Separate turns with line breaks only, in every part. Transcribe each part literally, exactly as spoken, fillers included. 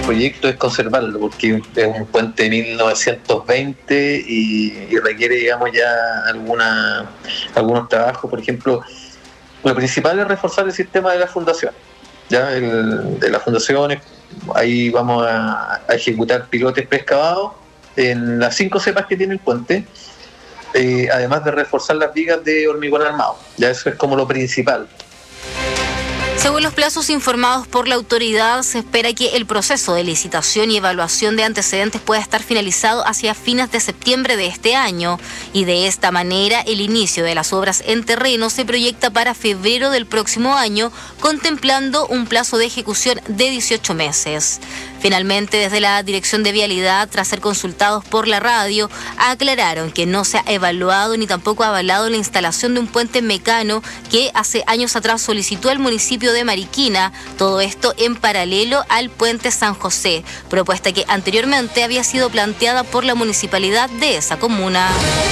proyecto es conservarlo, porque es un puente de mil novecientos veinte y, y requiere, digamos, ya alguna, algunos trabajos. Por ejemplo, lo principal es reforzar el sistema de las fundaciones. Ya el, de las fundaciones, ahí vamos a, a ejecutar pilotes preexcavados en las cinco cepas que tiene el puente, eh, además de reforzar las vigas de hormigón armado. Ya eso es como lo principal.
Según los plazos informados por la autoridad, se espera que el proceso de licitación y evaluación de antecedentes pueda estar finalizado hacia fines de septiembre de este año, y de esta manera el inicio de las obras en terreno se proyecta para febrero del próximo año, contemplando un plazo de ejecución de dieciocho meses. Finalmente, desde la Dirección de Vialidad, tras ser consultados por la radio, aclararon que no se ha evaluado ni tampoco avalado la instalación de un puente mecano que hace años atrás solicitó el municipio de Mariquina, todo esto en paralelo al puente San José, propuesta que anteriormente había sido planteada por la municipalidad de esa comuna.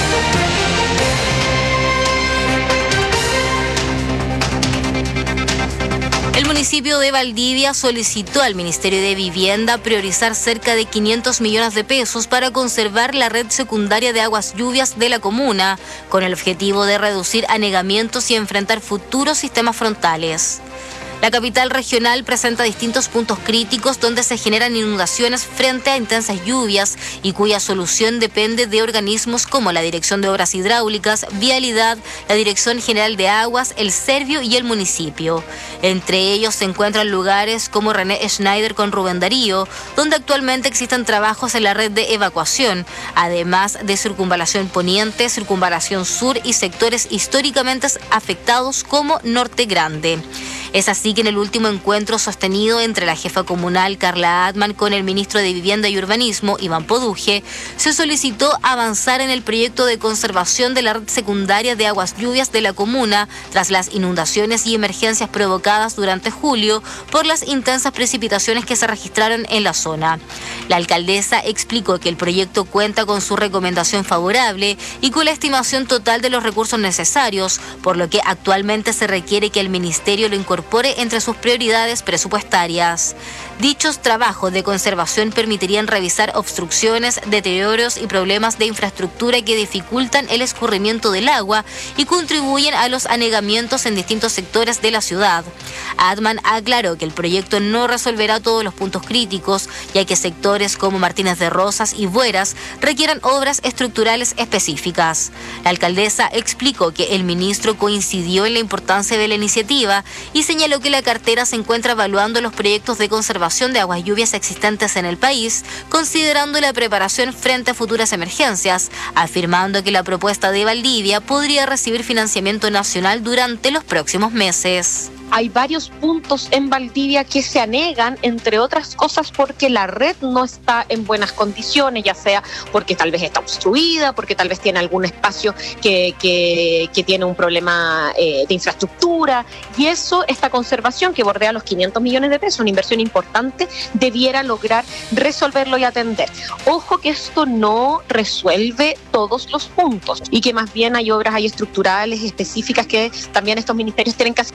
El municipio de Valdivia solicitó al Ministerio de Vivienda priorizar cerca de quinientos millones de pesos para conservar la red secundaria de aguas lluvias de la comuna, con el objetivo de reducir anegamientos y enfrentar futuros sistemas frontales. La capital regional presenta distintos puntos críticos donde se generan inundaciones frente a intensas lluvias y cuya solución depende de organismos como la Dirección de Obras Hidráulicas, Vialidad, la Dirección General de Aguas, el Servio y el municipio. Entre ellos se encuentran lugares como René Schneider con Rubén Darío, donde actualmente existen trabajos en la red de evacuación, además de Circunvalación Poniente, Circunvalación Sur y sectores históricamente afectados como Norte Grande. Es así que en el último encuentro sostenido entre la jefa comunal Carla Atman con el ministro de Vivienda y Urbanismo, Iván Poduje, se solicitó avanzar en el proyecto de conservación de la red secundaria de aguas lluvias de la comuna tras las inundaciones y emergencias provocadas durante julio por las intensas precipitaciones que se registraron en la zona. La alcaldesa explicó que el proyecto cuenta con su recomendación favorable y con la estimación total de los recursos necesarios, por lo que actualmente se requiere que el ministerio lo incorpore entre sus prioridades presupuestarias. Dichos trabajos de conservación permitirían revisar obstrucciones, deterioros y problemas de infraestructura que dificultan el escurrimiento del agua y contribuyen a los anegamientos en distintos sectores de la ciudad. Atman aclaró que el proyecto no resolverá todos los puntos críticos, ya que sectores como Martínez de Rosas y Bueras requieran obras estructurales específicas. La alcaldesa explicó que el ministro coincidió en la importancia de la iniciativa y señaló que la cartera se encuentra evaluando los proyectos de conservación de aguas lluvias existentes en el país, considerando la preparación frente a futuras emergencias, afirmando que la propuesta de Valdivia podría recibir financiamiento nacional durante los próximos meses.
Hay varios puntos en Valdivia que se anegan, entre otras cosas, porque la red no está en buenas condiciones, ya sea porque tal vez está obstruida, porque tal vez tiene algún espacio que, que, que tiene un problema eh, de infraestructura, y eso, esta conservación que bordea los quinientos millones de pesos, una inversión importante, debiera lograr resolverlo y atender. Ojo que esto no resuelve todos los puntos y que más bien hay obras hay estructurales específicas que también estos ministerios tienen que hacer.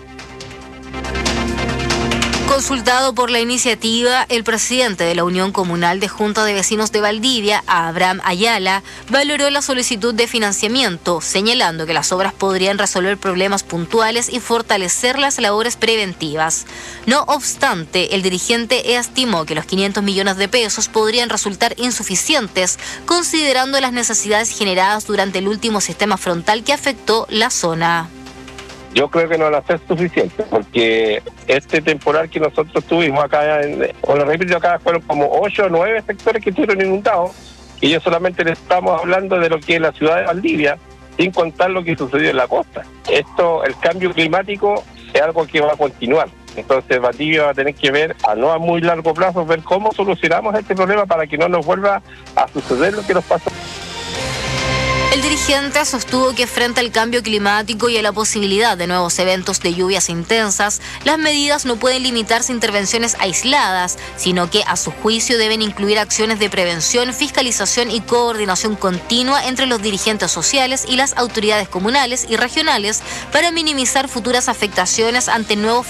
Consultado por la iniciativa, el presidente de la Unión Comunal de Junta de Vecinos de Valdivia, Abraham Ayala, valoró la solicitud de financiamiento, señalando que las obras podrían resolver problemas puntuales y fortalecer las labores preventivas. No obstante, el dirigente estimó que los quinientos millones de pesos podrían resultar insuficientes, considerando las necesidades generadas durante el último sistema frontal que afectó la zona.
Yo creo que no va a ser suficiente, porque este temporal que nosotros tuvimos acá, en, o lo repito acá, fueron como ocho o nueve sectores que estuvieron inundados, y yo solamente le estamos hablando de lo que es la ciudad de Valdivia, sin contar lo que sucedió en la costa. Esto, el cambio climático es algo que va a continuar. Entonces Valdivia va a tener que ver, a no a muy largo plazo, ver cómo solucionamos este problema para que no nos vuelva a suceder lo que nos pasó.
El dirigente sostuvo que frente al cambio climático y a la posibilidad de nuevos eventos de lluvias intensas, las medidas no pueden limitarse a intervenciones aisladas, sino que a su juicio deben incluir acciones de prevención, fiscalización y coordinación continua entre los dirigentes sociales y las autoridades comunales y regionales para minimizar futuras afectaciones ante nuevos